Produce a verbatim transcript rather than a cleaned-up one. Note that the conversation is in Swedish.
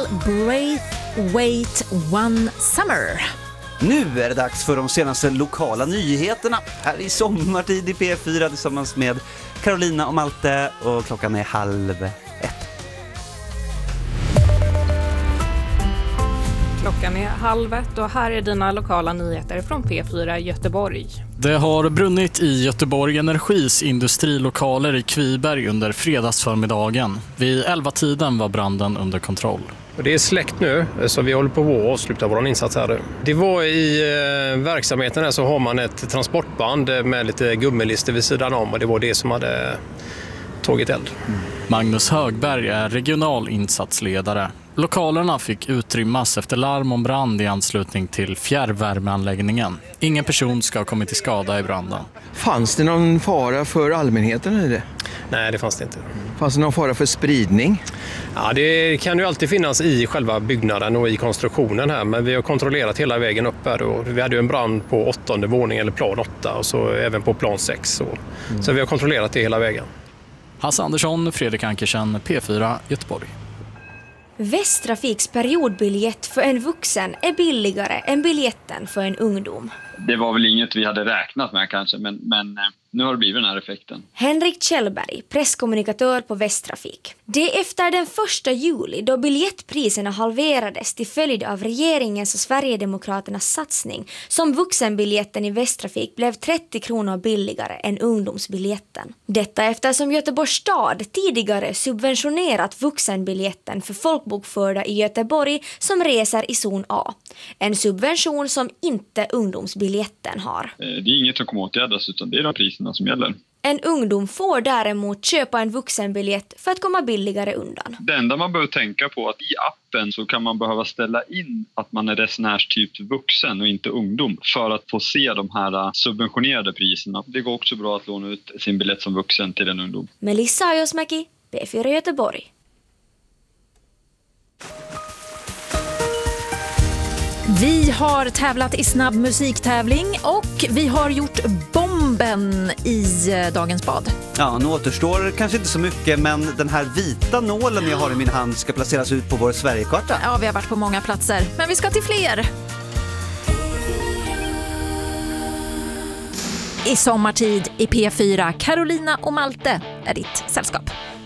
Braithwaite One Summer. Nu är det dags för de senaste lokala nyheterna här i sommartid i P fyra tillsammans med Carolina och Malte, och klockan är halv ett. Klockan är halv ett och här är dina lokala nyheter från P fyra Göteborg. Det har brunnit i Göteborg Energis industrilokaler i Kviberg under fredagsförmiddagen. Vid elva-tiden var branden under kontroll. Det är släckt nu, så vi håller på att avsluta vår insats här. Det var i eh, verksamheten här så har man ett transportband med lite gummilister vid sidan om, och det var det som hade tagit eld. Mm. Magnus Högberg är regional insatsledare. Lokalerna fick utrymmas efter larm om brand i anslutning till fjärrvärmeanläggningen. Ingen person ska ha kommit till skada i branden. Fanns det någon fara för allmänheten i det? Nej, det fanns det inte. Fanns det någon fara för spridning? Ja, det kan ju alltid finnas i själva byggnaden och i konstruktionen här, men vi har kontrollerat hela vägen upp här. Och vi hade ju en brand på åttonde våningen, eller plan åtta, och så även på plan sex. Så, mm. så vi har kontrollerat det hela vägen. Hasse Andersson, Fredrik Ankersen, P fyra Göteborg. Västtrafiks periodbiljett för en vuxen är billigare än biljetten för en ungdom. Det var väl inget vi hade räknat med kanske, men, men nu har det blivit den här effekten. Henrik Kjellberg, presskommunikatör på Västtrafik. Det är efter den första juli då biljettpriserna halverades till följd av regeringens och Sverigedemokraternas satsning som vuxenbiljetten i Västtrafik blev trettio kronor billigare än ungdomsbiljetten. Detta eftersom Göteborgs stad tidigare subventionerat vuxenbiljetten för folkbokförda i Göteborg som reser i zon A. En subvention som inte ungdomsbiljetten har. Det är inget som kommer åtgärdas, utan det är de priserna som gäller. En ungdom får däremot köpa en vuxenbiljett för att komma billigare undan. Det enda man behöver tänka på är att i appen så kan man behöva ställa in att man är resenärstyp vuxen och inte ungdom för att få se de här subventionerade priserna. Det går också bra att låna ut sin biljett som vuxen till en ungdom. Melissa Ajosmäki, P fyra Göteborg. Vi har tävlat i snabb musiktävling och vi har gjort bomben i dagens bad. Ja, nu återstår kanske inte så mycket, men den här vita nålen jag har i min hand ska placeras ut på vår Sverigekarta. Ja, vi har varit på många platser, men vi ska till fler. I sommartid i P fyra, Carolina och Malte är ditt sällskap.